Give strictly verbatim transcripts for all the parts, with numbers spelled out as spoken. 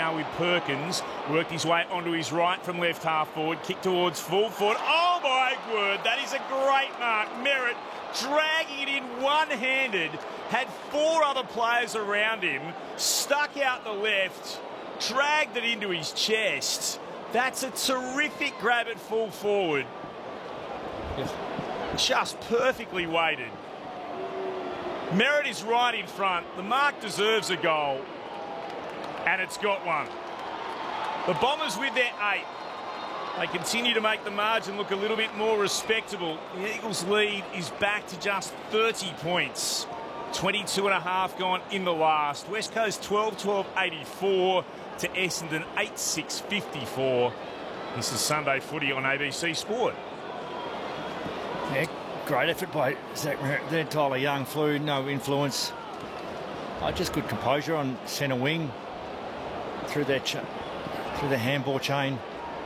now with Perkins. Worked his way onto his right from left half forward. Kick towards full forward. Oh my word, that is a great mark. Merritt dragging it in one-handed. Had four other players around him. Stuck out the left. Dragged it into his chest. That's a terrific grab at full forward. Yes. Just perfectly weighted. Merritt is right in front. The mark deserves a goal. And it's got one. The Bombers with their eight. They continue to make the margin look a little bit more respectable. The Eagles' lead is back to just thirty points. twenty-two and a half gone in the last. West Coast twelve twelve eighty-four to Essendon eight six fifty-four. This is Sunday Footy on A B C Sport. Yeah, great effort by Zach Merritt. They're entirely young, fluid, no influence. Oh, just good composure on centre wing through that ch through the handball chain.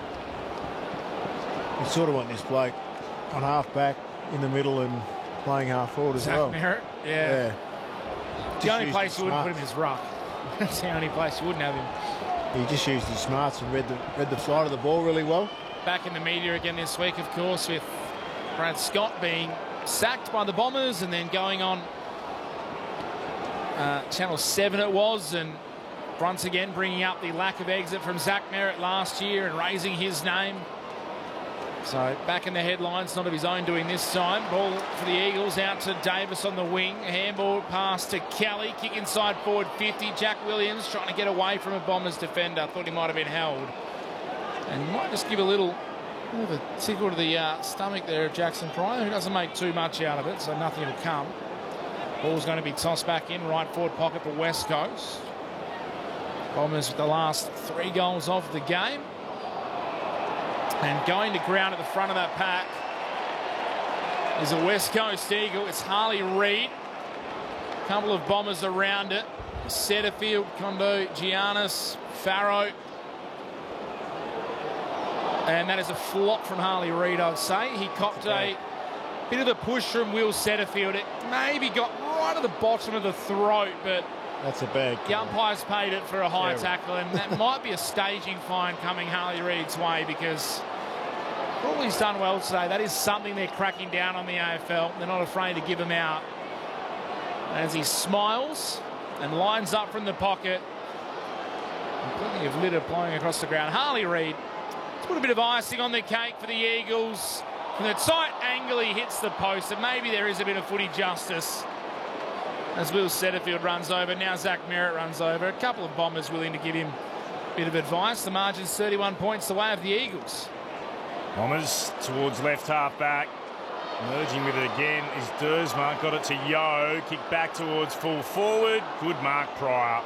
You sort of want this bloke on half back in the middle and playing half forward as Zach well. Merritt, yeah. yeah. The Just only used place his you wouldn't smarts. put him is ruck. That's the only place you wouldn't have him. He just used his smarts and read the read the flight of the ball really well. Back in the media again this week, of course, with Brad Scott being sacked by the Bombers and then going on uh, Channel seven it was, and once again bringing up the lack of exit from Zach Merritt last year and raising his name. So back in the headlines, not of his own doing this time. Ball for the Eagles out to Davis on the wing. Handball pass to Kelly. Kick inside forward fifty. Jack Williams trying to get away from a Bombers defender. Thought he might have been held. And might just give a little bit of a tickle to the uh, stomach there of Jackson Pryor, who doesn't make too much out of it, so nothing will come. Ball's going to be tossed back in, right forward pocket for West Coast. Bombers with the last three goals of the game. And going to ground at the front of that pack is a West Coast Eagle. It's Harley Reid. A couple of Bombers around it. Setterfield, Kondo, Giannis, Farrow. And that is a flop from Harley Reid, I'd say. He copped a bit of the push from Will Setterfield. It maybe got right at the bottom of the throat, but That's a bad the umpires paid it for a high Terrible. tackle, and that might be a staging fine coming Harley Reid's way, because all he's done well today. That is something they're cracking down on the A F L. They're not afraid to give him out. As he smiles and lines up from the pocket, and plenty of litter blowing across the ground. Harley Reid, let's put a bit of icing on the cake for the Eagles. From the tight angle, he hits the post, and maybe there is a bit of footy justice as Will Setterfield runs over. Now Zach Merritt runs over. A couple of Bombers willing to give him a bit of advice. The margin's thirty-one points the way of the Eagles. Bombers towards left half back. Merging with it again is Dersma. Got it to Yo. Kick back towards full forward. Good mark, Pryor.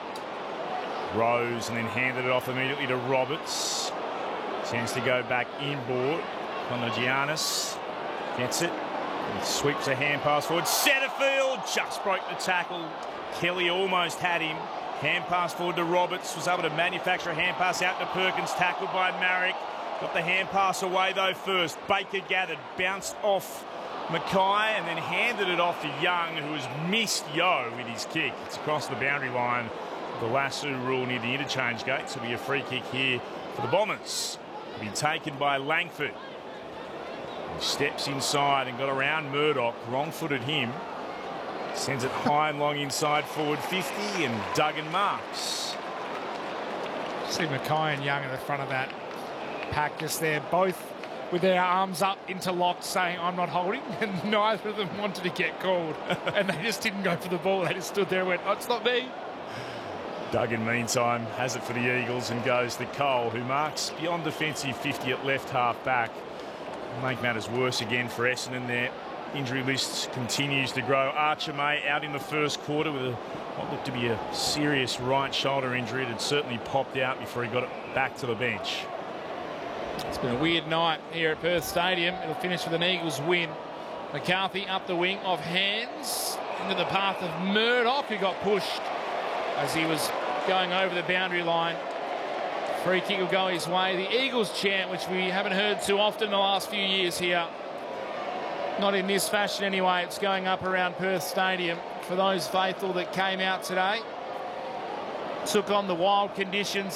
Rose and then handed it off immediately to Roberts. Chance to go back inboard. Giannis gets it. And sweeps a hand pass forward. Setterfield just broke the tackle. Kelly almost had him. Hand pass forward to Roberts. Was able to manufacture a hand pass out to Perkins. Tackled by Marek. Got the hand pass away though first. Baker gathered. Bounced off Mackay and then handed it off to Young, who has missed Yo with his kick. It's across the boundary line. The lasso rule near the interchange gates. It'll be a free kick here for the Bombers. It'll be taken by Langford. He steps inside and got around Murdoch. Wrong-footed him. Sends it high and long inside forward fifty, and Duggan marks. See Mackay and Young at the front of that pack just there, both with their arms up interlocked saying, I'm not holding, and neither of them wanted to get called. And they just didn't go for the ball. They just stood there and went, oh, it's not me. Duggan, meantime, has it for the Eagles and goes to Cole, who marks beyond defensive fifty at left half back. Make matters worse again for Essendon. Their injury list continues to grow. Archer May out in the first quarter with a, what looked to be a serious right shoulder injury. It had certainly popped out before he got it back to the bench. It's been a weird night here at Perth Stadium. It'll finish with an Eagles win. McCarthy up the wing, off hands, into the path of Murdoch, who got pushed as he was going over the boundary line. Free kick will go his way. The Eagles chant, which we haven't heard too often in the last few years here. Not in this fashion anyway. It's going up around Perth Stadium for those faithful that came out today. Took on the wild conditions.